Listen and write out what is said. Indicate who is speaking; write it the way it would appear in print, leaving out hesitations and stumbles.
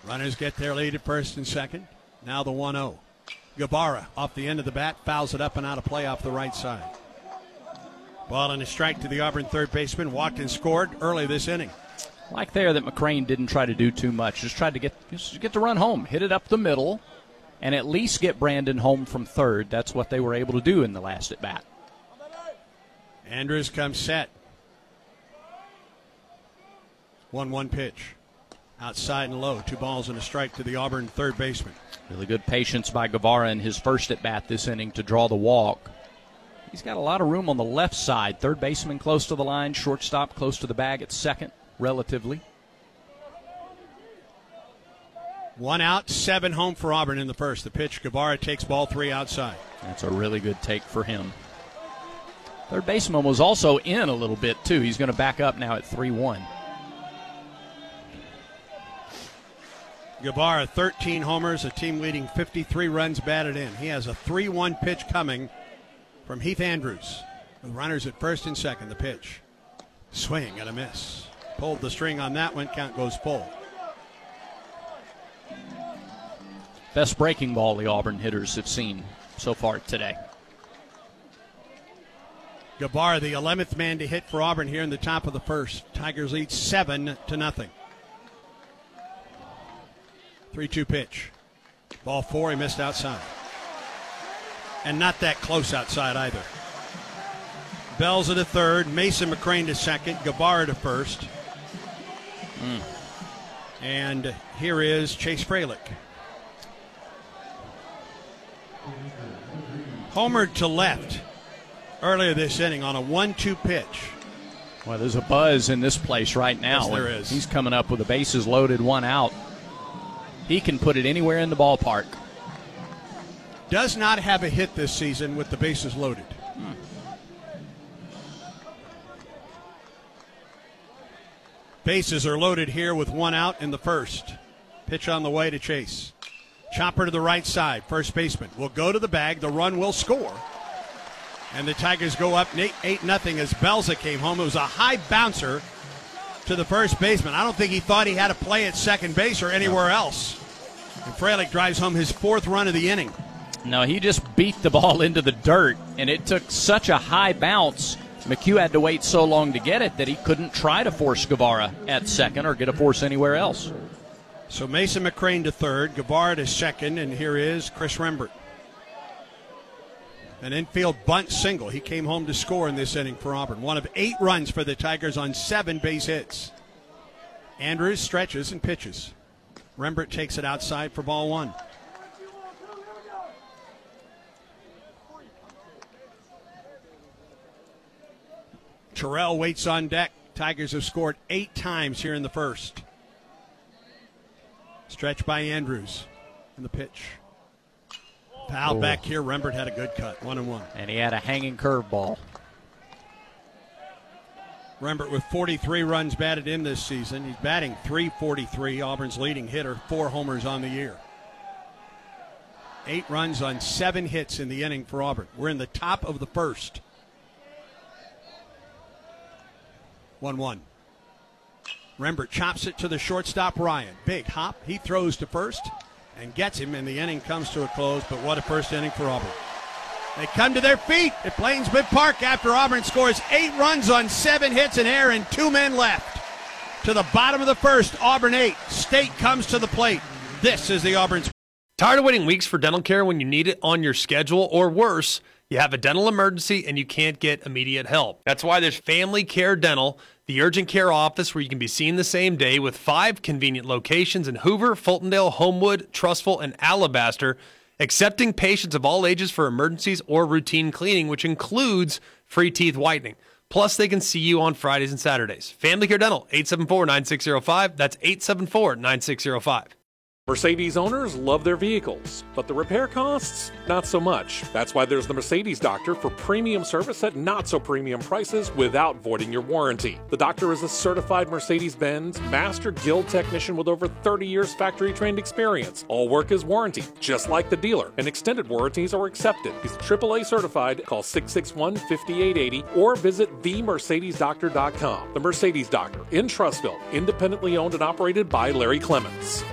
Speaker 1: Runners get their lead at first and second. Now the 1-0. Guevara off the end of the bat, fouls it up and out of play off the right side. Ball and a strike to the Auburn third baseman. Walked and scored early this inning.
Speaker 2: Like there that McCrane didn't try to do too much. Just tried to get the run home. Hit it up the middle and at least get Brandon home from third. That's what they were able to do in the last at bat.
Speaker 1: Andrews comes set. 1-1 pitch. Outside and low. 2 balls and a strike to the Auburn third baseman.
Speaker 2: Really good patience by Guevara in his first at bat this inning to draw the walk. He's got a lot of room on the left side. Third baseman close to the line. Shortstop close to the bag at second, relatively.
Speaker 1: 1 out, 7 home for Auburn in the first. The pitch, Guevara takes ball 3 outside.
Speaker 2: That's a really good take for him. Third baseman was also in a little bit, too. He's going to back up now at 3-1.
Speaker 1: Guevara, 13 homers, a team-leading 53 runs batted in. He has a 3-1 pitch coming from Heath Andrews. With runners at first and second, the pitch. Swing and a miss. Pulled the string on that one, count goes full.
Speaker 2: Best breaking ball the Auburn hitters have seen so far today.
Speaker 1: Guevara, the 11th man to hit for Auburn here in the top of the first. Tigers lead 7-0. 3-2 pitch. Ball 4, he missed outside. And not that close outside either. Bells at third, Mason McCrane to second, Guevara to first. And here is Chase Fralick. Homered to left earlier this inning on a 1-2 pitch.
Speaker 2: Well, there's a buzz in this place right now.
Speaker 1: Yes, there is.
Speaker 2: He's coming up with the bases loaded, 1 out. He can put it anywhere in the ballpark.
Speaker 1: Does not have a hit this season with the bases loaded. Bases are loaded here with 1 out in the first. Pitch on the way to Chase. Chopper to the right side. First baseman will go to the bag. The run will score. And the Tigers go up 8-0 as Belza came home. It was a high bouncer to the first baseman. I don't think he thought he had to play at second base or anywhere else. And Fralick drives home his 4th run of the inning.
Speaker 2: No, he just beat the ball into the dirt, and it took such a high bounce. McHugh had to wait so long to get it that he couldn't try to force Guevara at second or get a force anywhere else.
Speaker 1: So Mason McCrane to third, Guevara to second, and here is Chris Rembert. An infield bunt single. He came home to score in this inning for Auburn. 1 of 8 runs for the Tigers on 7 base hits. Andrews stretches and pitches. Rembert takes it outside for ball 1. Terrell waits on deck. Tigers have scored 8 times here in the first. Stretch by Andrews. And the pitch. Foul back here. Rembert had a good cut. 1-1.
Speaker 2: And he had a hanging curveball.
Speaker 1: Rembert with 43 runs batted in this season. He's batting .343. Auburn's leading hitter. 4 homers on the year. 8 runs on 7 hits in the inning for Auburn. We're in the top of the first. 1-1. Rembert chops it to the shortstop, Ryan. Big hop. He throws to first and gets him, and the inning comes to a close. But what a first inning for Auburn. They come to their feet at Plainsboro Park after Auburn scores 8 runs on 7 hits in air and 2 men left. To the bottom of the first, Auburn 8. State comes to the plate. This is the Auburn.
Speaker 3: Tired of waiting weeks for dental care when you need it on your schedule, or worse, you have a dental emergency and you can't get immediate help? That's why there's Family Care Dental, the urgent care office where you can be seen the same day with 5 convenient locations in Hoover, Fultondale, Homewood, Trussville, and Alabaster, accepting patients of all ages for emergencies or routine cleaning, which includes free teeth whitening. Plus, they can see you on Fridays and Saturdays. Family Care Dental, 874-9605. That's 874-9605.
Speaker 4: Mercedes owners love their vehicles, but the repair costs, not so much. That's why there's the Mercedes Doctor for premium service at not so premium prices without voiding your warranty. The Doctor is a certified Mercedes-Benz Master Guild technician with over 30 years factory trained experience. All work is warranty, just like the dealer, and extended warranties are accepted. He's AAA certified. Call 661-5880 or visit themercedesdoctor.com. The Mercedes Doctor in Trussville, independently owned and operated by Larry Clements.